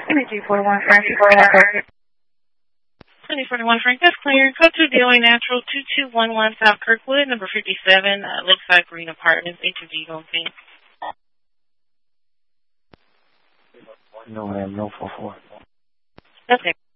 2041 Frank. 2041 Frank, that's clear. Code 2 DOA Natural 2211 South Kirkwood, number 57, Lakeside Green Apartments, HOG Golfing. No, ma'am, no 44. Okay.